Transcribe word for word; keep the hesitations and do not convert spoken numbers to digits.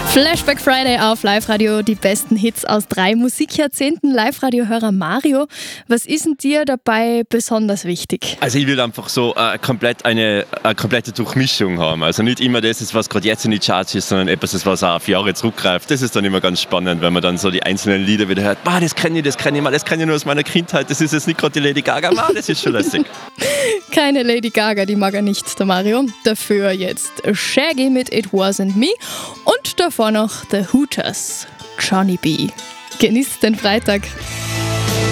Flashback Friday auf Live-Radio, die besten Hits aus drei Musikjahrzehnten. Live-Radio-Hörer Mario, was ist denn dir dabei besonders wichtig? Also ich will einfach so äh, komplett eine, eine komplette Durchmischung haben. Also nicht immer das ist, was gerade jetzt in die Charts ist, sondern etwas, ist, was auch auf Jahre zurückgreift. Das ist dann immer ganz spannend, wenn man dann so die einzelnen Lieder wieder hört. Bah, das kenne ich, das kenne ich mal, das kenne ich nur aus meiner Kindheit. Das ist jetzt nicht gerade die Lady Gaga, bah, das ist schon lässig. Keine Lady Gaga, die mag er nicht, der Mario. Dafür jetzt Shaggy mit It Wasn't Me und davor noch The Hooters, Johnny B. Genießt den Freitag.